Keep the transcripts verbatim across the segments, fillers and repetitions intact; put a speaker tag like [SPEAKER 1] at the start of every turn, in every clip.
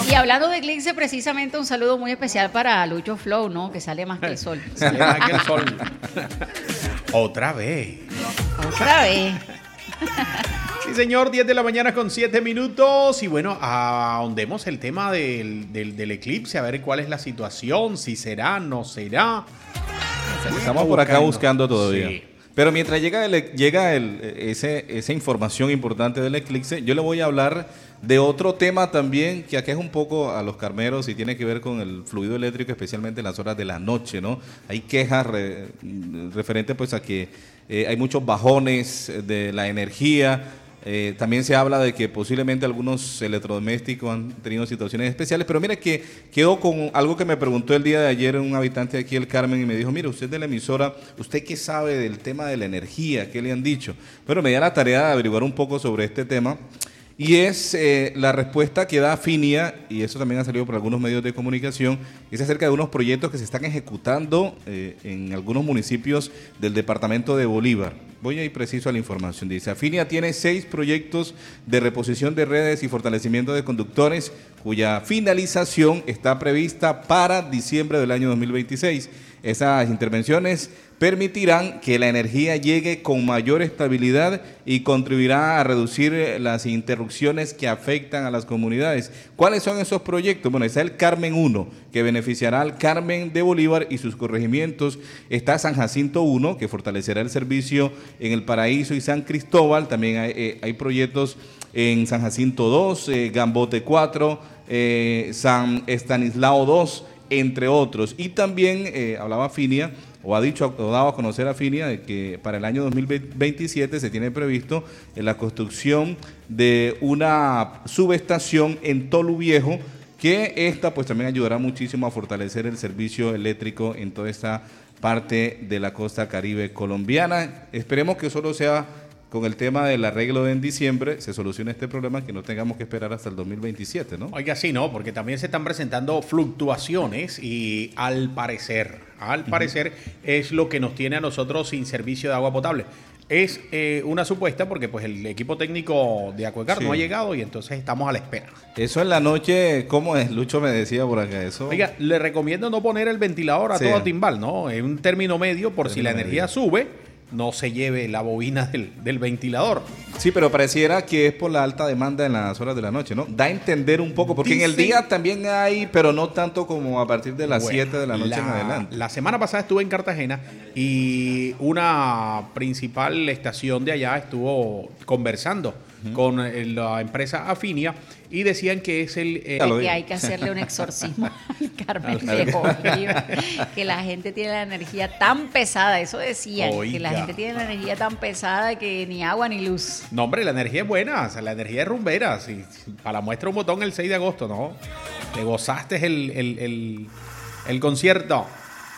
[SPEAKER 1] Y hablando de eclipse, precisamente un saludo muy especial para Lucho Flow, ¿no? Que sale más que el sol.
[SPEAKER 2] Sale más que el sol. Otra vez.
[SPEAKER 1] Otra vez.
[SPEAKER 2] Sí, señor, diez de la mañana con siete minutos. Y bueno, ahondemos el tema del, del, del eclipse, a ver cuál es la situación, si será, no será.
[SPEAKER 3] Estamos por acá buscando todavía.
[SPEAKER 2] Sí.
[SPEAKER 3] Pero mientras llega, el, llega el, ese, esa información importante del eclipse, yo le voy a hablar de otro tema también que aqueja un poco a los carmeros y tiene que ver con el fluido eléctrico, especialmente en las horas de la noche, ¿no? Hay quejas re, referentes pues a que eh, hay muchos bajones de la energía. Eh, también se habla de que posiblemente algunos electrodomésticos han tenido situaciones especiales, pero mira que quedó con algo que me preguntó el día de ayer un habitante de aquí, el Carmen, y me dijo, mire, usted de la emisora, ¿usted qué sabe del tema de la energía? ¿Qué le han dicho? Pero me da la tarea de averiguar un poco sobre este tema. Y es eh, la respuesta que da Afinia, y eso también ha salido por algunos medios de comunicación, es acerca de unos proyectos que se están ejecutando eh, en algunos municipios del departamento de Bolívar. Voy a ir preciso a la información. Dice, Afinia tiene seis proyectos de reposición de redes y fortalecimiento de conductores, cuya finalización está prevista para diciembre del año dos mil veintiséis. Esas intervenciones permitirán que la energía llegue con mayor estabilidad y contribuirá a reducir las interrupciones que afectan a las comunidades. ¿Cuáles son esos proyectos? Bueno, está el Carmen uno, que beneficiará al Carmen de Bolívar y sus corregimientos. Está San Jacinto uno, que fortalecerá el servicio en El Paraíso y San Cristóbal. También hay, eh, hay proyectos en San Jacinto dos, eh, Gambote cuatro, eh, San Estanislao dos, entre otros. Y también eh, hablaba Afinia, o ha dicho, o dado a conocer a Afinia, de que para el año dos mil veintisiete se tiene previsto la construcción de una subestación en Tolu Viejo, que esta pues también ayudará muchísimo a fortalecer el servicio eléctrico en toda esta parte de la costa caribe colombiana. Esperemos que solo sea con el tema del arreglo de en diciembre se solucione este problema, que no tengamos que esperar hasta el dos mil veintisiete, ¿no?
[SPEAKER 2] Oiga, sí, ¿no? Porque también se están presentando fluctuaciones y al parecer, al parecer uh-huh. es lo que nos tiene a nosotros sin servicio de agua potable. Es eh, una supuesta porque pues el equipo técnico de Acuecar sí. no ha llegado y entonces estamos a la espera.
[SPEAKER 3] Eso en la noche, ¿cómo es? Lucho me decía por acá eso.
[SPEAKER 2] Oiga, le recomiendo no poner el ventilador a sí. todo timbal, ¿no? En un término medio por término si la energía medio. sube, no se lleve la bobina del, del ventilador.
[SPEAKER 3] Sí, pero pareciera que es por la alta demanda en las horas de la noche, ¿no? Da a entender un poco, porque Dice, en el día también hay, pero no tanto como a partir de las bueno, siete de la noche
[SPEAKER 2] la,
[SPEAKER 3] en adelante.
[SPEAKER 2] La semana pasada estuve en Cartagena y una principal estación de allá estuvo conversando uh-huh. con la empresa Afinia y decían que es el... Eh,
[SPEAKER 1] es que hay que hacerle un exorcismo al Carmen de Bolívar, que la gente tiene la energía tan pesada, eso decían, Oiga. que la gente tiene la energía tan pesada que ni agua ni luz.
[SPEAKER 2] No, hombre, la energía es buena, o sea, la energía es rumbera. Si, si, para la muestra un botón el seis de agosto, ¿no? Te gozaste el, el, el, el concierto.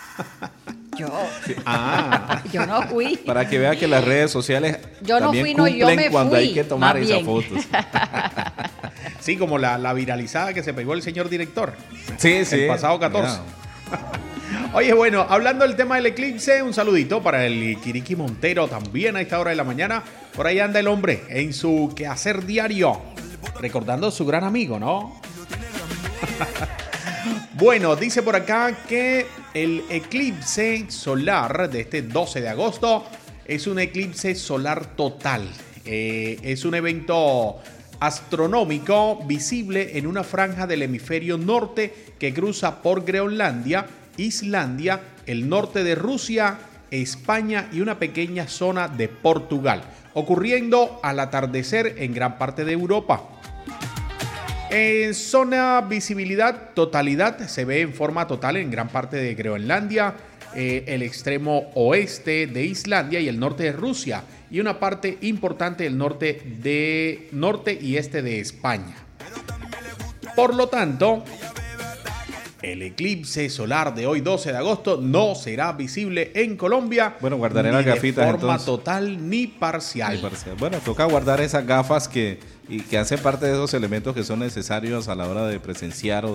[SPEAKER 1] Yo.
[SPEAKER 2] Ah.
[SPEAKER 1] Yo no fui.
[SPEAKER 3] Para que vea que las redes sociales
[SPEAKER 1] yo no
[SPEAKER 3] también
[SPEAKER 1] fui, no, yo me
[SPEAKER 3] cuando
[SPEAKER 1] fui,
[SPEAKER 3] hay que tomar esas fotos.
[SPEAKER 2] Sí, como la, la viralizada que se pegó el señor director.
[SPEAKER 3] Sí, sí.
[SPEAKER 2] El pasado catorce. Yeah. Oye, bueno, hablando del tema del eclipse, un saludito para el Kiriqui Montero también a esta hora de la mañana. Por ahí anda el hombre en su quehacer diario, recordando a su gran amigo, ¿no? Bueno, dice por acá que el eclipse solar de este doce de agosto es un eclipse solar total. Eh, es un evento astronómico visible en una franja del hemisferio norte que cruza por Groenlandia, Islandia, el norte de Rusia, España y una pequeña zona de Portugal, ocurriendo al atardecer en gran parte de Europa. En zona visibilidad, totalidad, se ve en forma total en gran parte de Groenlandia, eh, el extremo oeste de Islandia y el norte de Rusia, y una parte importante del norte, de, norte y este de España. Por lo tanto, el eclipse solar de hoy, doce de agosto, no será visible en Colombia.
[SPEAKER 3] Bueno, guardaré las gafitas
[SPEAKER 2] de forma
[SPEAKER 3] entonces.
[SPEAKER 2] total ni parcial.
[SPEAKER 3] ni parcial. Bueno, toca guardar esas gafas que, y que hacen parte de esos elementos que son necesarios a la hora de presenciar o